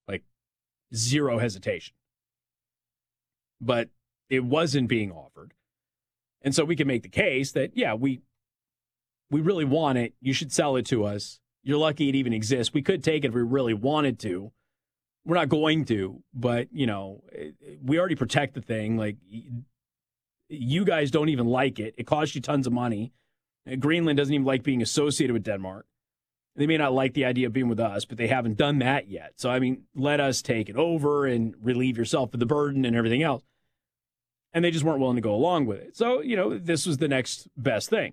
like zero hesitation. But it wasn't being offered. And so we can make the case that, yeah, we really want it. You should sell it to us. You're lucky it even exists. We could take it if we really wanted to. We're not going to, but, you know, we already protect the thing. Like, you guys don't even like it. It costs you tons of money. Greenland doesn't even like being associated with Denmark. They may not like the idea of being with us, but they haven't done that yet. So, I mean, let us take it over and relieve yourself of the burden and everything else. And they just weren't willing to go along with it. So, you know, this was the next best thing.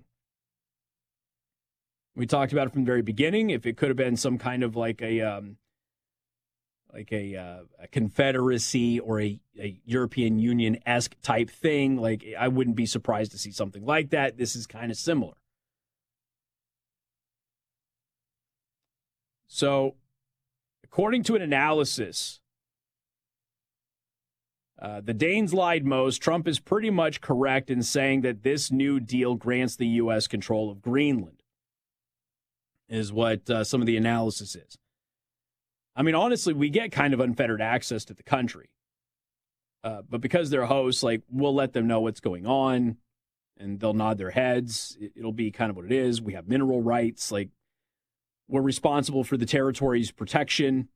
We talked about it from the very beginning. If it could have been some kind of like a confederacy or a European Union-esque type thing, like I wouldn't be surprised to see something like that. This is kind of similar. So, according to an analysis, the Danes lied most. Trump is pretty much correct in saying that this new deal grants the U.S. control of Greenland, is what some of the analysis is. I mean, honestly, we get kind of unfettered access to the country. But because they're hosts, like, we'll let them know what's going on, and they'll nod their heads. It'll be kind of what it is. We have mineral rights. Like, we're responsible for the territory's protection.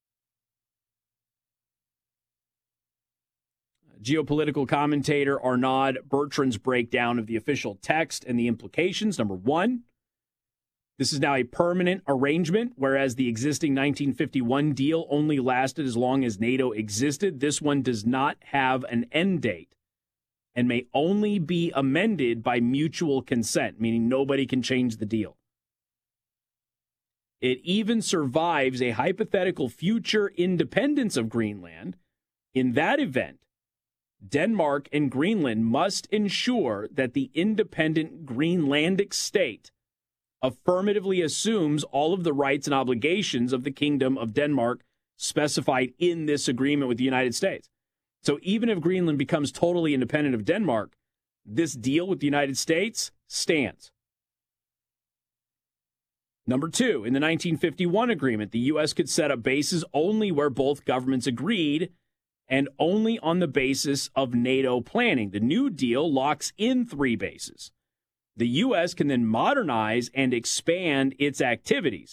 Geopolitical commentator Arnaud Bertrand's breakdown of the official text and the implications. Number one, this is now a permanent arrangement, whereas the existing 1951 deal only lasted as long as NATO existed. This one does not have an end date and may only be amended by mutual consent, meaning nobody can change the deal. It even survives a hypothetical future independence of Greenland. In that event, Denmark and Greenland must ensure that the independent Greenlandic state affirmatively assumes all of the rights and obligations of the Kingdom of Denmark specified in this agreement with the United States. So even if Greenland becomes totally independent of Denmark, this deal with the United States stands. Number two, in the 1951 agreement, the U.S. could set up bases only where both governments agreed and only on the basis of NATO planning. The New Deal locks in 3 bases. The U.S. can then modernize and expand its activities.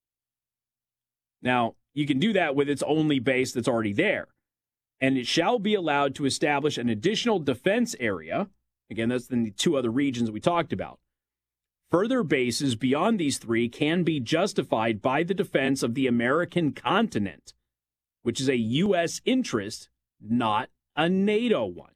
Now, you can do that with its only base that's already there. And it shall be allowed to establish an additional defense area. Again, that's in the 2 other regions that we talked about. Further bases beyond these 3 can be justified by the defense of the American continent, which is a U.S. interest, not a NATO one.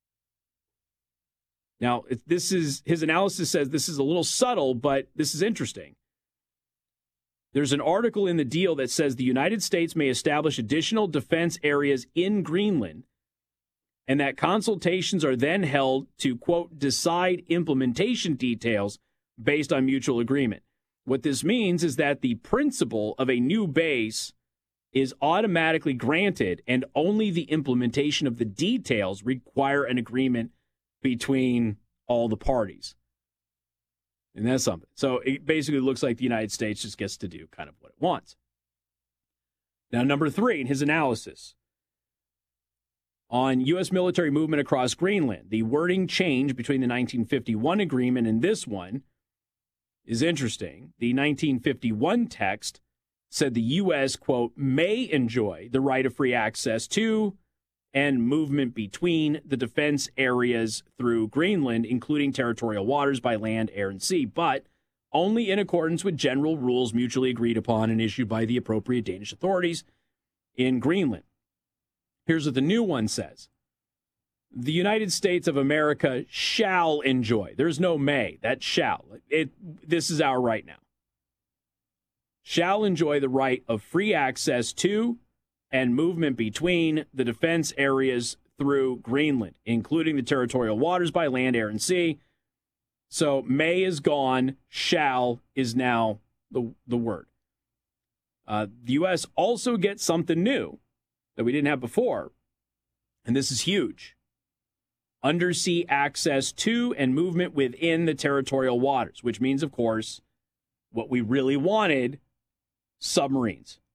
Now, his analysis says this is a little subtle, but this is interesting. There's an article in the deal that says the United States may establish additional defense areas in Greenland, and that consultations are then held to, quote, decide implementation details based on mutual agreement. What this means is that the principle of a new base is automatically granted, and only the implementation of the details require an agreement between all the parties. And that's something. So it basically looks like the United States just gets to do kind of what it wants. Now, number 3, in his analysis on U.S. military movement across Greenland, the wording change between the 1951 agreement and this one is interesting. The 1951 text said the U.S., quote, may enjoy the right of free access to and movement between the defense areas through Greenland, including territorial waters by land, air, and sea, but only in accordance with general rules mutually agreed upon and issued by the appropriate Danish authorities in Greenland. Here's what the new one says. The United States of America shall enjoy. There's no may. That's shall. This is our right now. Shall enjoy the right of free access to and movement between the defense areas through Greenland, including the territorial waters by land, air, and sea. So may is gone. Shall is now the word. The U.S. also gets something new that we didn't have before, and this is huge. Undersea access to and movement within the territorial waters, which means, of course, what we really wanted, submarines.